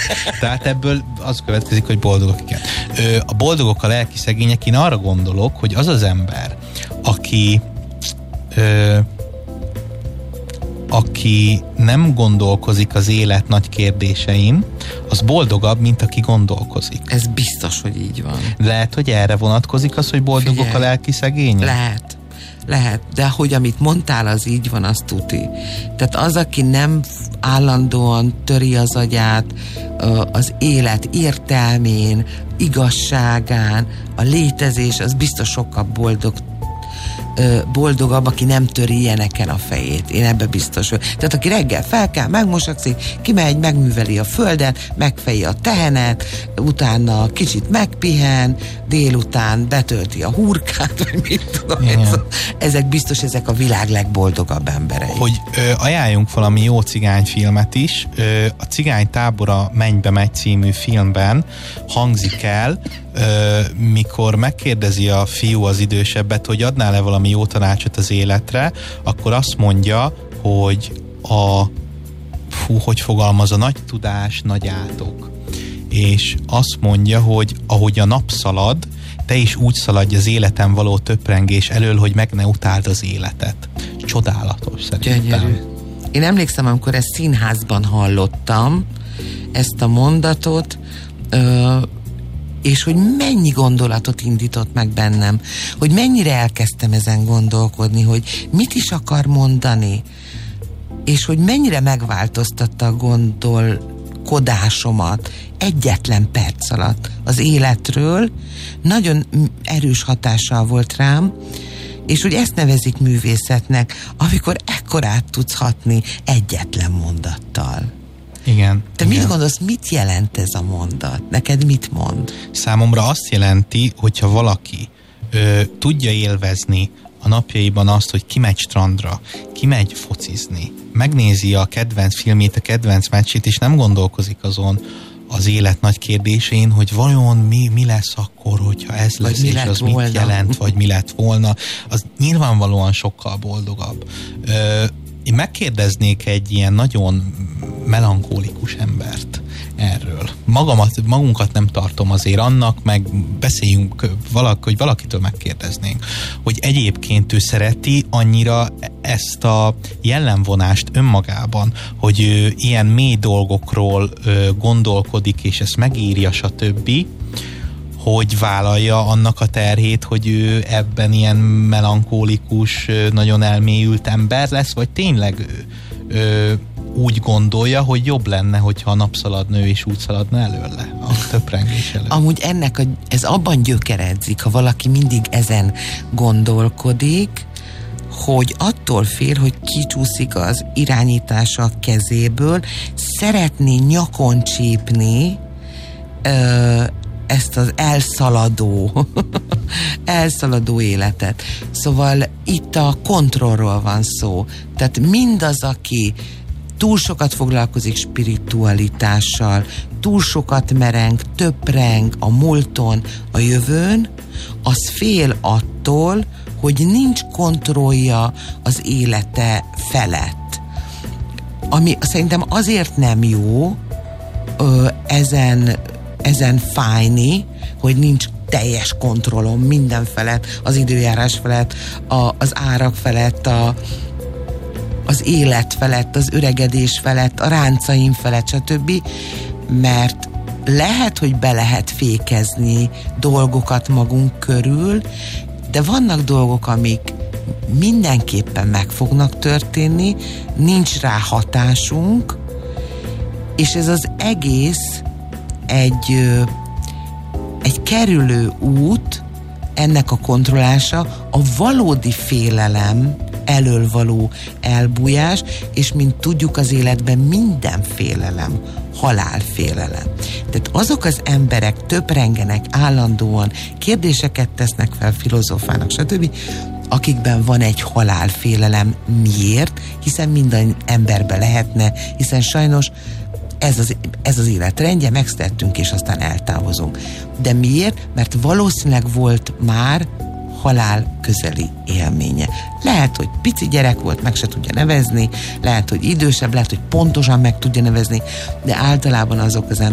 Tehát ebből az következik, hogy boldogok, igen. A boldogok a lelki szegények, én arra gondolok, hogy az az ember, aki nem gondolkozik az élet nagy kérdésein, az boldogabb, mint aki gondolkozik. Ez biztos, hogy így van. Lehet, hogy erre vonatkozik az, hogy boldogok a lelki szegények? Lehet, de hogy amit mondtál, az így van, az tuti. Tehát az, aki nem állandóan töri az agyát az élet értelmén, igazságán, a létezés, az biztos sokkal boldogabb, aki nem töri ilyeneken a fejét. Én ebbe biztos vagyok. Tehát aki reggel felkel, megmosakszik, kimegy, megműveli a földet, megfeji a tehenet, utána kicsit megpihen, délután betölti a hurkát, vagy mit tudom. Ezek a világ legboldogabb emberei. Hogy ajánljunk valami jó cigányfilmet is. A Cigány tábora Mennybe megy című filmben hangzik el, mikor megkérdezi a fiú az idősebbet, hogy adnál-e valami jó tanácsot az életre, akkor azt mondja, hogy hogy fogalmaz, a nagy tudás, nagy átok. És azt mondja, hogy ahogy a nap szalad, te is úgy szaladj az életen való töprengés elől, hogy meg ne utáld az életet. Csodálatos szerintem. Gyönyörű. Én emlékszem, amikor ezt színházban hallottam, ezt a mondatot, és hogy mennyi gondolatot indított meg bennem, hogy mennyire elkezdtem ezen gondolkodni, hogy mit is akar mondani, és hogy mennyire megváltoztatta a gondolkodásomat egyetlen perc alatt az életről, nagyon erős hatással volt rám, és hogy ezt nevezik művészetnek, amikor ekkorát tudsz hatni egyetlen mondattal. Igen. Te mit gondolsz, mit jelent ez a mondat? Neked mit mond? Számomra azt jelenti, hogyha valaki tudja élvezni a napjaiban azt, hogy kimegy strandra, kimegy focizni, megnézi a kedvenc filmét, a kedvenc meccsét, és nem gondolkozik azon az élet nagy kérdésén, hogy vajon mi lesz akkor, hogyha ez lesz, és az volna. Mit jelent, vagy mi lett volna, az nyilvánvalóan sokkal boldogabb. Én megkérdeznék egy ilyen nagyon melankólikus embert erről. Magunkat nem tartom azért annak, meg beszéljünk hogy valakitől megkérdeznénk, hogy egyébként ő szereti annyira ezt a jellemvonást önmagában, hogy ő ilyen mély dolgokról gondolkodik, és ezt megírja, stb., hogy vállalja annak a terhét, hogy ő ebben ilyen melankólikus, nagyon elmélyült ember lesz, vagy tényleg ő úgy gondolja, hogy jobb lenne, hogyha a nap szaladna ő, és úgy szaladna előle a töprengés előtt. Amúgy ez abban gyökeredzik, ha valaki mindig ezen gondolkodik, hogy attól fél, hogy kicsúszik az irányítása a kezéből, szeretné nyakon csípni ezt az elszaladó életet. Szóval itt a kontrollról van szó. Tehát mindaz, aki túl sokat foglalkozik spiritualitással, túl sokat mereng, töpreng a múlton, a jövőn, az fél attól, hogy nincs kontrollja az élete felett. Ami szerintem azért nem jó ezen fájni, hogy nincs teljes kontrollom minden felett, az időjárás felett, az árak felett, az élet felett, az öregedés felett, a ráncaim felett, stb. Mert lehet, hogy be lehet fékezni dolgokat magunk körül, de vannak dolgok, amik mindenképpen meg fognak történni, nincs rá hatásunk, és ez az egész egy kerülő út, ennek a kontrollása, a valódi félelem elől való elbújás, és mint tudjuk, az életben minden félelem, halálfélelem. Tehát azok az emberek töprengenek állandóan, kérdéseket tesznek fel, filozófának, stb., akikben van egy halálfélelem. Miért? Hiszen minden emberben lehetne, hiszen sajnos ez az életrendje, megszülettünk és aztán eltávozunk. De miért? Mert valószínűleg volt már halál közeli élménye. Lehet, hogy pici gyerek volt, meg se tudja nevezni, lehet, hogy idősebb, lehet, hogy pontosan meg tudja nevezni, de általában azok az emberek,